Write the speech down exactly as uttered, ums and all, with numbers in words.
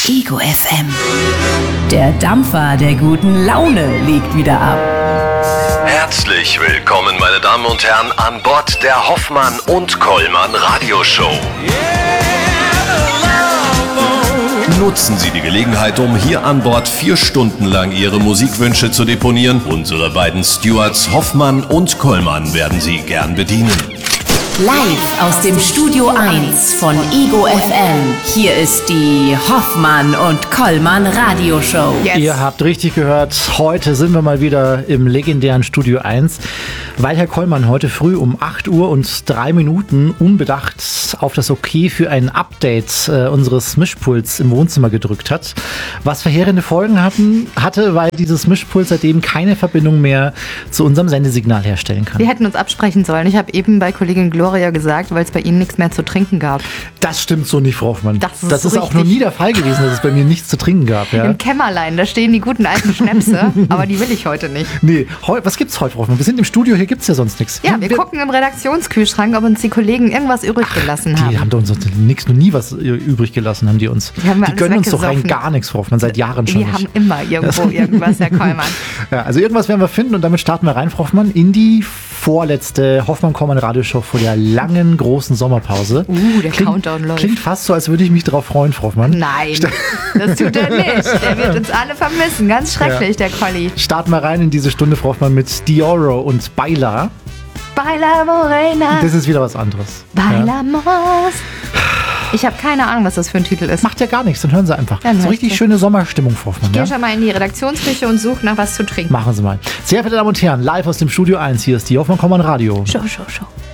Ego F M. Der Dampfer der guten Laune legt wieder ab. Herzlich willkommen, meine Damen und Herren, an Bord der Hoffmann und Kollmann Radioshow. Nutzen Sie die Gelegenheit, um hier an Bord vier Stunden lang Ihre Musikwünsche zu deponieren. Unsere beiden Stewards Hoffmann und Kollmann werden Sie gern bedienen. Live aus dem Studio eins von Ego F M. Hier ist die Hoffmann und Kollmann Radioshow. Yes. Ihr habt richtig gehört, heute sind wir mal wieder im legendären Studio eins, weil Herr Kollmann heute früh um acht Uhr und drei Minuten unbedacht auf das Okay für ein Update äh, unseres Mischpuls im Wohnzimmer gedrückt hat, was verheerende Folgen hatten, hatte, weil dieses Mischpult seitdem keine Verbindung mehr zu unserem Sendesignal herstellen kann. Wir hätten uns absprechen sollen. Ich habe eben bei Kollegin Gloria gesagt, weil es bei Ihnen nichts mehr zu trinken gab. Das stimmt so nicht, Frau Hoffmann. Das ist, das ist auch noch nie der Fall gewesen, dass es bei mir nichts zu trinken gab. Ja. Im Kämmerlein, da stehen die guten alten Schnäpse, aber die will ich heute nicht. Nee, heu, was gibt's heute, Frau Hoffmann? Wir sind im Studio, hier gibt's ja sonst nichts. Ja, wir, wir gucken im Redaktionskühlschrank, ob uns die Kollegen irgendwas übrig gelassen haben. Die haben doch uns nix, noch nie was übrig gelassen, haben die uns. Die, haben die gönnen uns doch rein gar nichts, Frau Hoffmann, seit Jahren schon. Wir nicht. haben immer irgendwo irgendwas, Herr Kollmann. Ja, also irgendwas werden wir finden und damit starten wir rein, Frau Hoffmann, in die vorletzte Hoffmann-Kollmann-Radioshow vor der langen, großen Sommerpause. Uh, der klingt, Countdown läuft. Klingt fast so, als würde ich mich darauf freuen, Frau Hoffmann. Nein, das tut er nicht. Der wird uns alle vermissen. Ganz schrecklich, ja. Der Colli. Starten wir rein in diese Stunde, Frau Hoffmann, mit Dioro und Baila. Baila Morena. Das ist wieder was anderes. Bailamos. Ja. Ich habe keine Ahnung, was das für ein Titel ist. Macht ja gar nichts, dann hören Sie einfach. Dann so richtig ich. schöne Sommerstimmung, Frau Hoffmann. Ich gehe ja? schon mal in die Redaktionsküche und suche nach was zu trinken. Machen Sie mal. Sehr verehrte Damen und Herren, live aus dem Studio eins, hier ist die Hoffmann-Kollmann Radio. Show, show, show.